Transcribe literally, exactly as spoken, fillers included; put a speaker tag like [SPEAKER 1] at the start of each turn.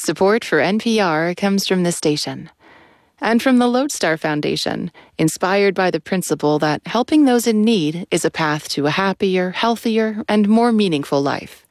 [SPEAKER 1] Support for N P R comes from this station and from the Lodestar Foundation, inspired by the principle that helping those in need is a path to a happier, healthier, and more meaningful life.